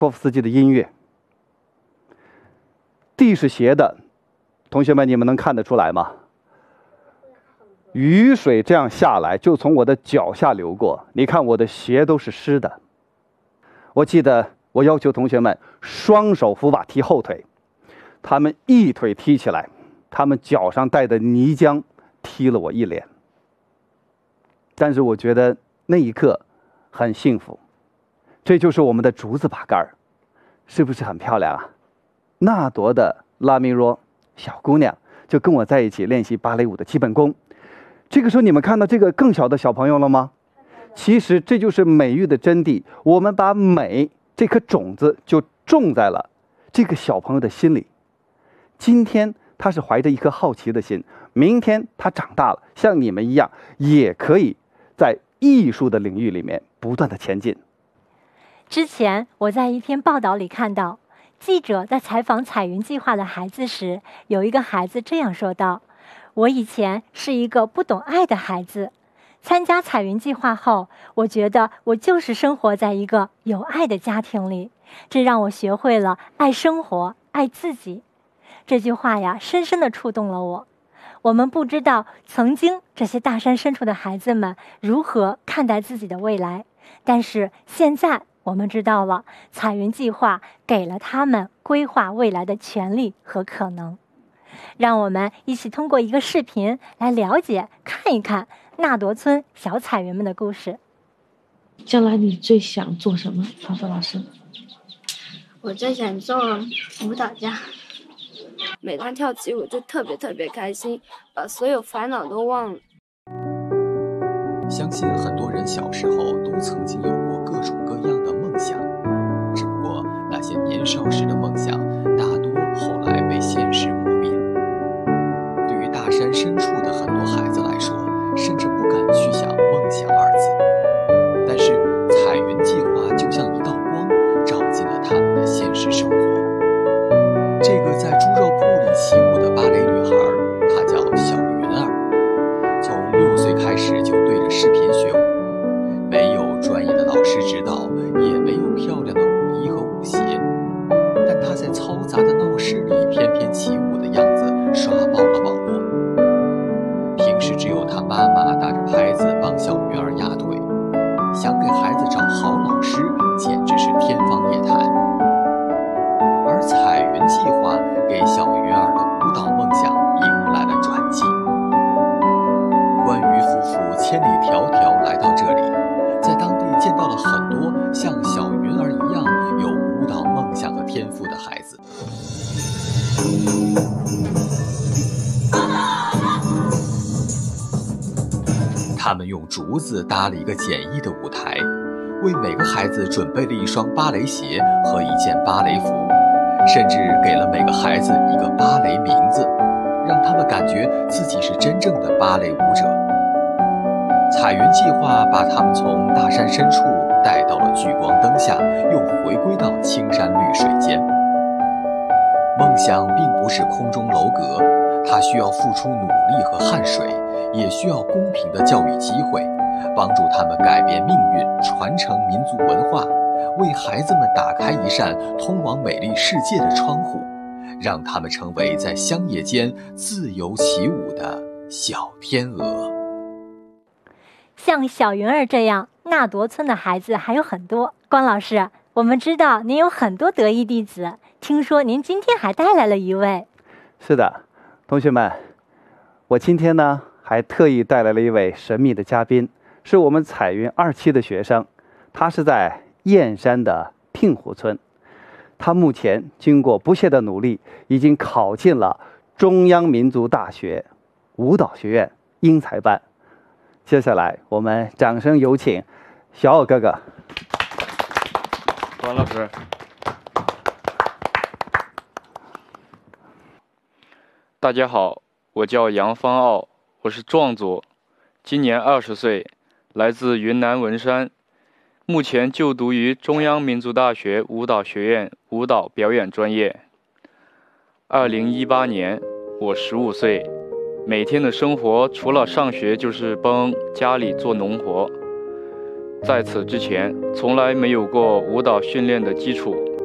波夫斯基的音乐。地是斜的，同学们，你们能看得出来吗？雨水这样下来，就从我的脚下流过。你看我的鞋都是湿的。我记得我要求同学们双手扶把踢后腿，他们一腿踢起来，他们脚上带的泥浆踢了我一脸。但是我觉得那一刻很幸福。这就是我们的竹子把杆儿，是不是很漂亮啊？纳铎的拉米若小姑娘就跟我在一起练习芭蕾舞的基本功。这个时候你们看到这个更小的小朋友了吗？其实这就是美育的真谛，我们把美这颗种子就种在了这个小朋友的心里。今天他是怀着一颗好奇的心，明天他长大了，像你们一样也可以在艺术的领域里面不断的前进。 之前我在一篇报道里看到，记者在采访彩云计划的孩子时，有一个孩子这样说道：我以前是一个不懂爱的孩子，参加彩云计划后，我觉得我就是生活在一个有爱的家庭里，这让我学会了爱生活，爱自己。这句话呀，深深地触动了我。我们不知道曾经这些大山深处的孩子们如何看待自己的未来，但是现在我们知道了，彩云计划给了他们规划未来的权利和可能。让我们一起通过一个视频来了解、看一看纳铎村小彩云们的故事。 将来你最想做什么？曹操老师， 我最想做舞蹈家。每当跳起舞就特别开心，把所有烦恼都忘了。 相信很多人小时候都曾经有过各种各样的梦想，只不过那些年少时的梦想大多后来被现实磨灭。对于大山深处的很多孩子来说，甚至不敢去想梦想二字。但是彩云计划就像一道光，照进了他们的现实生活。这个在猪肉铺里起舞的芭蕾女孩，她叫小云儿。从6岁开始就对着视频学舞，没有专业的老师指导，也没有漂亮的舞衣和舞鞋，但她在嘈杂的闹市里翩翩起舞的样子刷爆了网络。平时只有她妈妈打着拍子帮小云儿压腿，想给孩子找好老师简直是天方夜谭。而彩云计划给小云儿的舞蹈梦想迎来了转机。关于夫妇千里迢迢来到这里，在当地见到了很多像小云儿一样有舞蹈梦想和天赋的孩子。他们用竹子搭了一个简易的舞台，为每个孩子准备了一双芭蕾鞋和一件芭蕾服，甚至给了每个孩子一个芭蕾名字，让他们感觉自己是真正的芭蕾舞者。彩云计划把他们从大山深处带到了聚光灯下，又回归到青山绿水间。梦想并不是空中楼阁，它需要付出努力和汗水，也需要公平的教育机会，帮助他们改变命运，传承民族文化，为孩子们打开一扇通往美丽世界的窗户，让他们成为在乡野间自由起舞的小天鹅。 像小云儿这样纳铎村的孩子还有很多。关老师，我们知道您有很多得意弟子，听说您今天还带来了一位。 是的，同学们，我今天呢还特意带来了一位神秘的嘉宾，是我们彩云2期的学生，他是在燕山的聘湖村。他目前经过不懈的努力，已经考进了中央民族大学舞蹈学院英才班。接下来我们掌声有请小奥哥哥。 关老师，大家好，我叫杨方傲，我是壮族，今年20岁，来自云南文山，目前就读于中央民族大学舞蹈学院舞蹈表演专业。2018年，我15岁，每天的生活除了上学就是帮家里做农活。在此之前，从来没有过舞蹈训练的基础，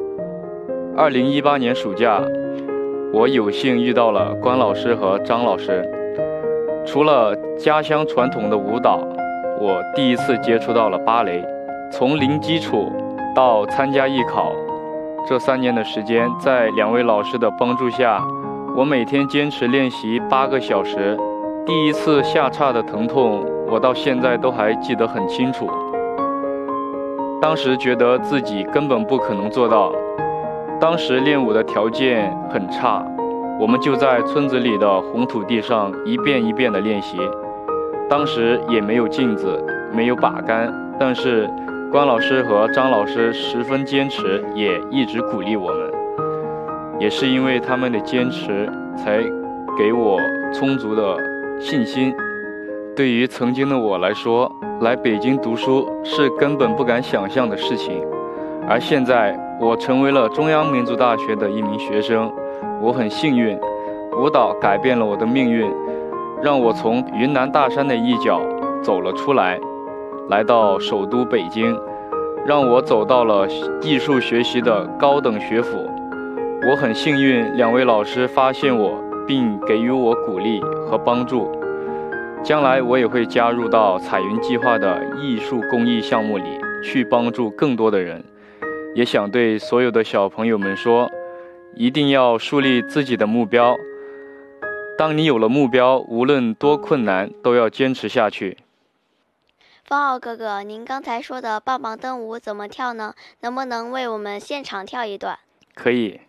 2018年暑假，我有幸遇到了关老师和张老师。除了家乡传统的舞蹈，我第一次接触到了芭蕾。从零基础到参加艺考，这3年的时间，在2位老师的帮助下，我每天坚持练习8个小时。第一次下叉的疼痛，我到现在都还记得很清楚。当时觉得自己根本不可能做到。当时练舞的条件很差，我们就在村子里的红土地上一遍一遍地练习。当时也没有镜子，没有把杆，但是关老师和张老师十分坚持，也一直鼓励我们。也是因为他们的坚持，才给我充足的信心。对于曾经的我来说，来北京读书是根本不敢想象的事情，而现在我成为了中央民族大学的一名学生，我很幸运，舞蹈改变了我的命运，让我从云南大山的一角走了出来，来到首都北京，让我走到了艺术学习的高等学府。我很幸运，2位老师发现我，并给予我鼓励和帮助。将来我也会加入到彩云计划的艺术公益项目里，去帮助更多的人。也想对所有的小朋友们说，一定要树立自己的目标。当你有了目标，无论多困难，都要坚持下去。 方傲哥哥，您刚才说的棒棒灯舞怎么跳呢？能不能为我们现场跳一段？ 可以。